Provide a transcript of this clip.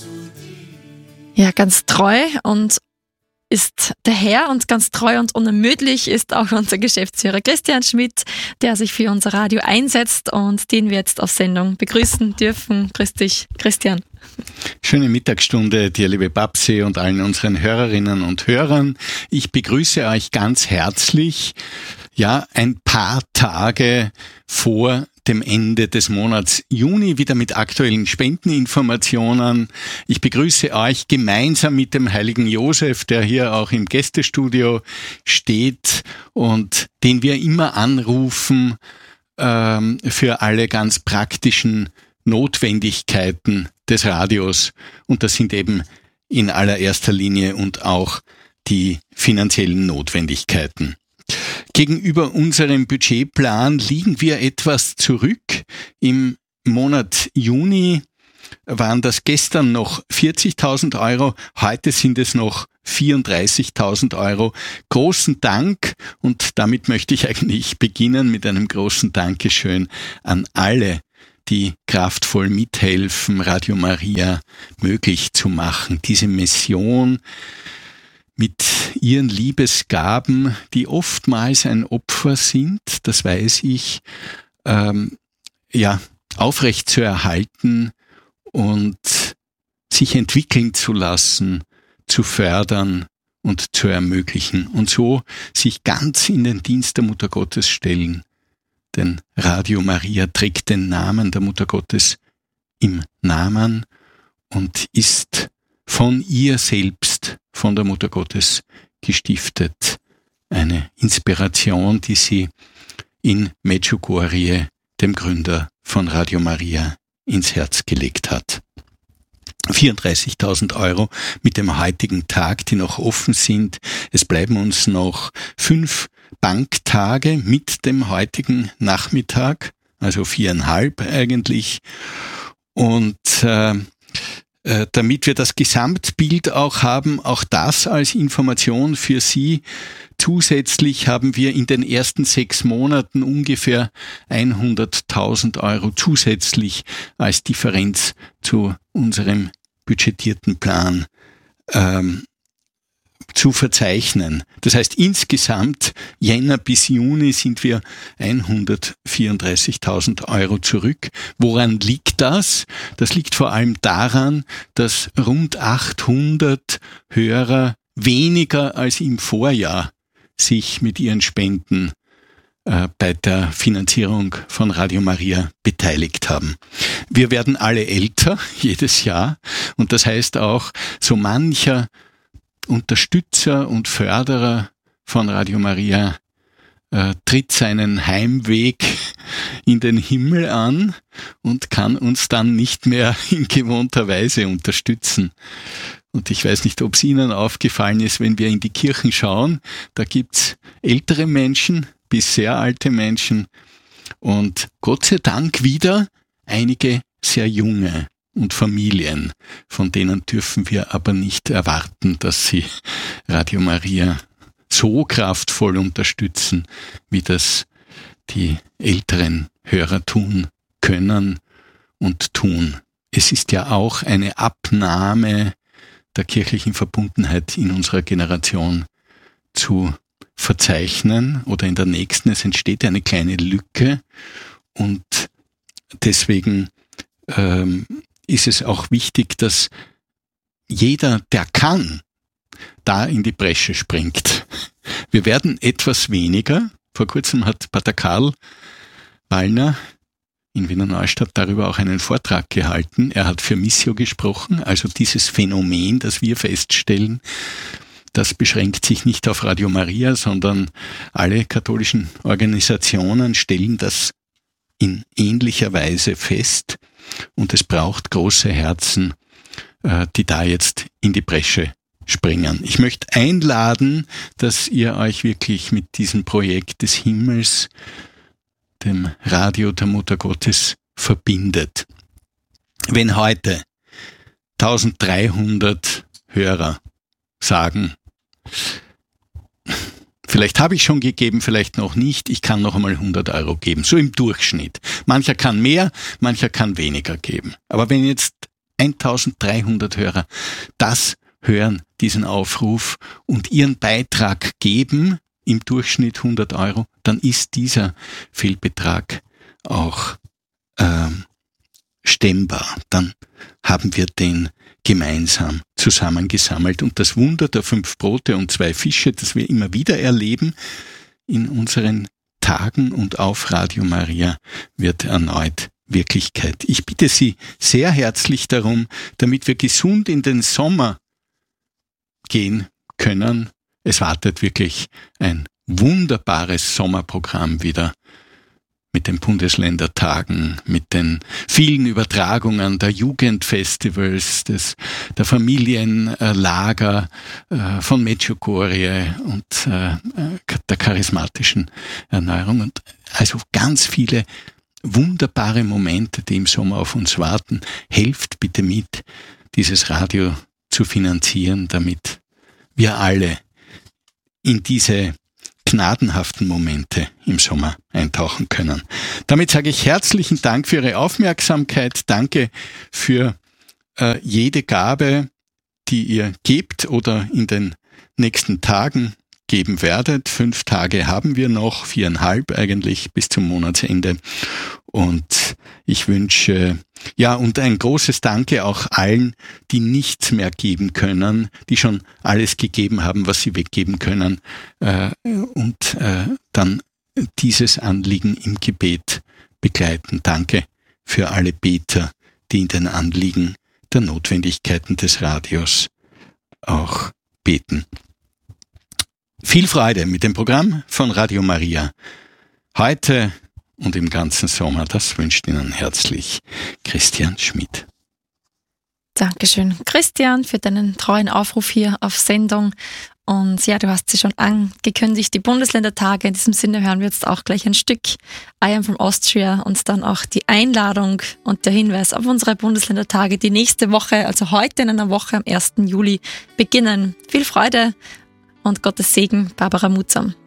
Ja, ganz treu und ist der Herr und ganz treu und unermüdlich ist auch unser Geschäftsführer Christian Schmidt, der sich für unser Radio einsetzt und den wir jetzt auf Sendung begrüßen dürfen. Grüß dich, Christian. Schöne Mittagsstunde dir, liebe Babsi, und allen unseren Hörerinnen und Hörern. Ich begrüße euch ganz herzlich, ja, ein paar Tage vor dem Ende des Monats Juni wieder mit aktuellen Spendeninformationen. Ich begrüße euch gemeinsam mit dem heiligen Josef, der hier auch im Gästestudio steht und den wir immer anrufen für alle ganz praktischen Notwendigkeiten des Radios. Und das sind eben in allererster Linie und auch die finanziellen Notwendigkeiten. Gegenüber unserem Budgetplan liegen wir etwas zurück. Im Monat Juni waren das gestern noch 40.000 Euro, heute sind es noch 34.000 Euro. Großen Dank, und damit möchte ich eigentlich beginnen mit einem großen Dankeschön an alle, die kraftvoll mithelfen, Radio Maria möglich zu machen. Diese Mission mit ihren Liebesgaben, die oftmals ein Opfer sind, das weiß ich, aufrecht zu erhalten und sich entwickeln zu lassen, zu fördern und zu ermöglichen und so sich ganz in den Dienst der Mutter Gottes stellen. Denn Radio Maria trägt den Namen der Mutter Gottes im Namen und ist von ihr selbst, von der Mutter Gottes gestiftet. Eine Inspiration, die sie in Medjugorje, dem Gründer von Radio Maria, ins Herz gelegt hat. 34.000 Euro mit dem heutigen Tag, die noch offen sind. Es bleiben uns noch 5 Banktage mit dem heutigen Nachmittag, also 4,5 eigentlich. Und damit wir das Gesamtbild auch haben, auch das als Information für Sie. Zusätzlich haben wir in den ersten 6 Monaten ungefähr 100.000 Euro zusätzlich als Differenz zu unserem budgetierten Plan zu verzeichnen. Das heißt, insgesamt Jänner bis Juni sind wir 134.000 Euro zurück. Woran liegt das? Das liegt vor allem daran, dass rund 800 Hörer weniger als im Vorjahr sich mit ihren Spenden bei der Finanzierung von Radio Maria beteiligt haben. Wir werden alle älter, jedes Jahr, und das heißt auch, so mancher Unterstützer und Förderer von Radio Maria tritt seinen Heimweg in den Himmel an und kann uns dann nicht mehr in gewohnter Weise unterstützen. Und ich weiß nicht, ob es Ihnen aufgefallen ist, wenn wir in die Kirchen schauen, da gibt's ältere Menschen bis sehr alte Menschen und Gott sei Dank wieder einige sehr junge und Familien, von denen dürfen wir aber nicht erwarten, dass sie Radio Maria so kraftvoll unterstützen, wie das die älteren Hörer tun können und tun. Es ist ja auch eine Abnahme der kirchlichen Verbundenheit in unserer Generation zu verzeichnen oder in der nächsten. Es entsteht eine kleine Lücke und deswegen ist es auch wichtig, dass jeder, der kann, da in die Bresche springt. Wir werden etwas weniger. Vor kurzem hat Pater Karl Wallner in Wiener Neustadt darüber auch einen Vortrag gehalten. Er hat für Missio gesprochen, also dieses Phänomen, das wir feststellen, das beschränkt sich nicht auf Radio Maria, sondern alle katholischen Organisationen stellen das in ähnlicher Weise fest. Und es braucht große Herzen, die da jetzt in die Bresche springen. Ich möchte einladen, dass ihr euch wirklich mit diesem Projekt des Himmels, dem Radio der Mutter Gottes, verbindet. Wenn heute 1300 Hörer sagen, vielleicht habe ich schon gegeben, vielleicht noch nicht, ich kann noch einmal 100 Euro geben, so im Durchschnitt. Mancher kann mehr, mancher kann weniger geben. Aber wenn jetzt 1300 Hörer das hören, diesen Aufruf und ihren Beitrag geben, im Durchschnitt 100 €, dann ist dieser Fehlbetrag auch stemmbar. Dann haben wir den gemeinsam zusammengesammelt. Und das Wunder der 5 Brote und 2 Fische, das wir immer wieder erleben in unseren Tagen und auf Radio Maria, wird erneut Wirklichkeit. Ich bitte Sie sehr herzlich darum, damit wir gesund in den Sommer gehen können. Es wartet wirklich ein wunderbares Sommerprogramm wieder mit den Bundesländertagen, mit den vielen Übertragungen der Jugendfestivals, der Familienlager von Medjugorje und der charismatischen Erneuerung. Und also ganz viele wunderbare Momente, die im Sommer auf uns warten. Helft bitte mit, dieses Radio zu finanzieren, damit wir alle in diese gnadenhaften Momente im Sommer eintauchen können. Damit sage ich herzlichen Dank für Ihre Aufmerksamkeit. Danke für jede Gabe, die ihr gebt oder in den nächsten Tagen geben werdet. 5 Tage haben wir noch, 4,5 eigentlich bis zum Monatsende. Und ich wünsche, und ein großes Danke auch allen, die nichts mehr geben können, die schon alles gegeben haben, was sie weggeben können, und dann dieses Anliegen im Gebet begleiten. Danke für alle Beter, die in den Anliegen der Notwendigkeiten des Radios auch beten. Viel Freude mit dem Programm von Radio Maria. Heute und im ganzen Sommer, das wünscht Ihnen herzlich Christian Schmidt. Dankeschön, Christian, für deinen treuen Aufruf hier auf Sendung. Und ja, du hast sie schon angekündigt, die Bundesländertage. In diesem Sinne hören wir jetzt auch gleich ein Stück I Am From Austria und dann auch die Einladung und der Hinweis auf unsere Bundesländertage, die nächste Woche, also heute in einer Woche am 1. Juli beginnen. Viel Freude und Gottes Segen, Barbara Mutzam.